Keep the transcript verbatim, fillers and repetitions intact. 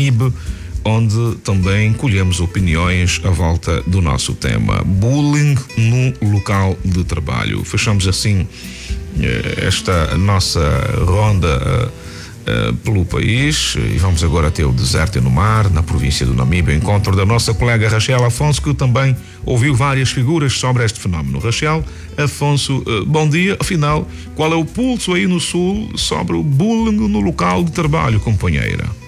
Namibe, onde também colhemos opiniões à volta do nosso tema: bullying no local de trabalho. Fechamos assim esta nossa ronda uh, uh, pelo país e vamos agora até o deserto e no mar, na província do Namibe, ao encontro da nossa colega Rachel Afonso, que também ouviu várias figuras sobre este fenómeno. Rachel Afonso, uh, bom dia. Afinal, qual é o pulso aí no sul sobre o bullying no local de trabalho, companheira?